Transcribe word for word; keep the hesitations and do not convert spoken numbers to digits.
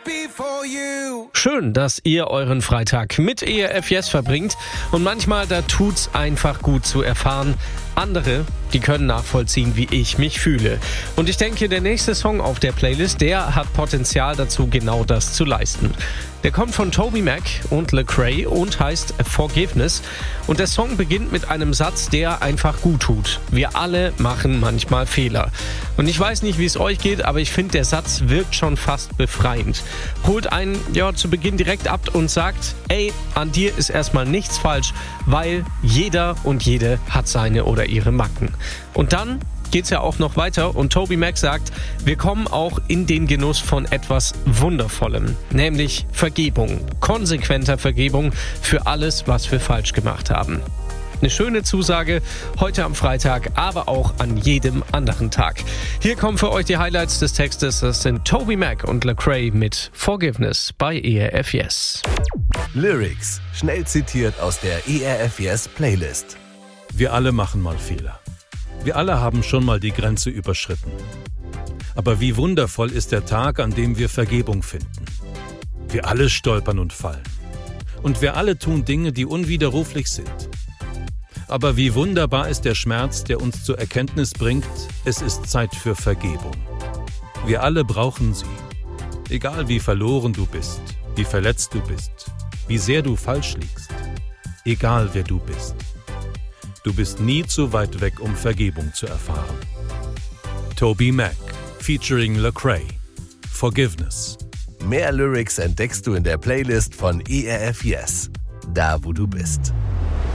Schön, dass ihr euren Freitag mit E R F Yes verbringt und manchmal, da tut's einfach gut zu erfahren, andere, die können nachvollziehen, wie ich mich fühle. Und ich denke, der nächste Song auf der Playlist, der hat Potenzial dazu, genau das zu leisten. Der kommt von TobyMac und Lecrae und heißt Forgiveness. Und der Song beginnt mit einem Satz, der einfach gut tut. Wir alle machen manchmal Fehler. Und ich weiß nicht, wie es euch geht, aber ich finde, der Satz wirkt schon fast befreiend. Holt einen ja zu Beginn direkt ab und sagt, ey, an dir ist erstmal nichts falsch, weil jeder und jede hat seine oder ihre Macken. Und dann geht's ja auch noch weiter und TobyMac sagt, wir kommen auch in den Genuss von etwas Wundervollem, nämlich Vergebung, konsequenter Vergebung für alles, was wir falsch gemacht haben. Eine schöne Zusage heute am Freitag, aber auch an jedem anderen Tag. Hier kommen für euch die Highlights des Textes. Das sind TobyMac und Lecrae mit Forgiveness bei E R F Yes. Lyrics, schnell zitiert aus der E R F Yes Playlist. Wir alle machen mal Fehler. Wir alle haben schon mal die Grenze überschritten. Aber wie wundervoll ist der Tag, an dem wir Vergebung finden. Wir alle stolpern und fallen. Und wir alle tun Dinge, die unwiderruflich sind. Aber wie wunderbar ist der Schmerz, der uns zur Erkenntnis bringt, es ist Zeit für Vergebung. Wir alle brauchen sie. Egal wie verloren du bist, wie verletzt du bist, wie sehr du falsch liegst. Egal wer du bist. Du bist nie zu weit weg, um Vergebung zu erfahren. TobyMac featuring Lecrae. Forgiveness. Mehr Lyrics entdeckst du in der Playlist von E R F Yes. Da, wo du bist.